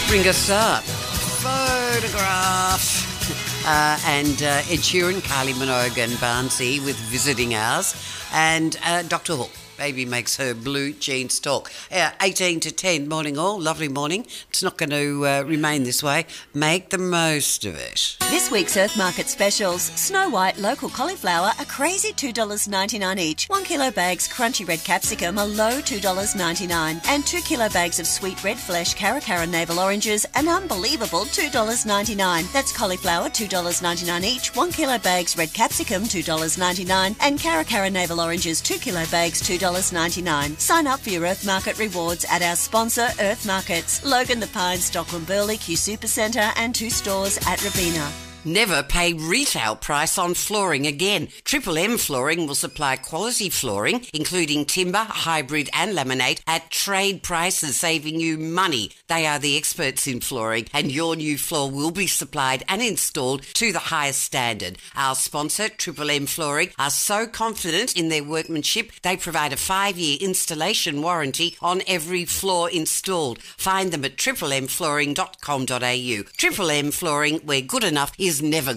Bring us up. Photograph. And Ed Sheeran, Kylie Minogue and Barnsey with Visiting Hours. And Dr. Hook. Baby makes her blue jeans talk. 18 to 10, morning all. Lovely morning. It's not going to remain this way. Make the most of it. This week's Earth Market specials. Snow White local cauliflower, a crazy $2.99 each. 1 kilo bags crunchy red capsicum, a low $2.99. And 2 kilo bags of sweet red flesh Caracara navel oranges, an unbelievable $2.99. That's cauliflower, $2.99 each. 1 kilo bags red capsicum, $2.99. And Caracara navel oranges, 2 kilo bags, $2.99. Sign up for your Earth Market rewards at our sponsor, Earth Markets. Logan, The Pines, Stockland Burley, Q Supercentre and 2 stores at Rabina. Never pay retail price on flooring again. Triple M Flooring will supply quality flooring, including timber, hybrid and laminate, at trade prices, saving you money. They are the experts in flooring, and your new floor will be supplied and installed to the highest standard. Our sponsor, Triple M Flooring, are so confident in their workmanship, they provide a 5-year installation warranty on every floor installed. Find them at triplemmflooring.com.au. Triple M Flooring, where good enough is never